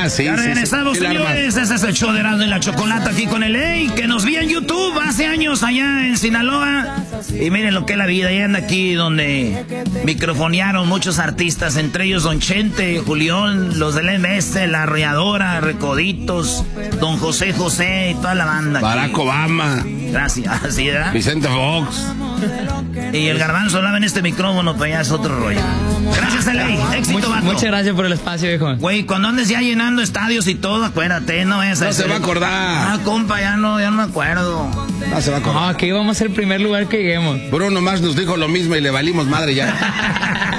sí. Ya regresamos, señores. Ese es el show de Erasmo y la Chocolata aquí con el Ey, que nos vi en YouTube hace años allá en Sinaloa. Y miren lo que es la vida. Y anda aquí donde microfonearon muchos artistas, entre ellos Don Chente, Julián, los del MS, La Arrolladora, Recoditos, Don José José y toda la banda. Barack aquí. Obama. Gracias, ¿sí, verdad? Vicente Fox. Y el Garbanzo hablaba en este micrófono, pero ya es otro rollo. Gracias, Ley. Éxito, vato. Muchas gracias por el espacio, viejo. Güey, cuando andes ya llenando estadios y todo, acuérdate, no vayas a... No se va a acordar. Ah, compa, ya no me acuerdo. No se va a acordar. Aquí vamos a ser el primer lugar que lleguemos. Bruno más nos dijo lo mismo y le valimos madre ya.